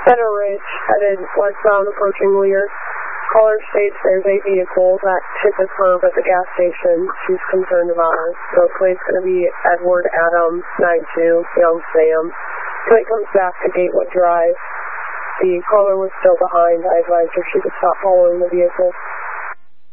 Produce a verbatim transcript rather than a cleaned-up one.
Center Ridge, headed westbound, approaching Lear. Caller states there's a vehicle that hit the curb at the gas station. She's concerned about her. So plate's going to be Edward Adams, nine two, Young Sam. Plate comes back to Gatewood Drive. The caller was still behind. I advised her she could stop following the vehicle.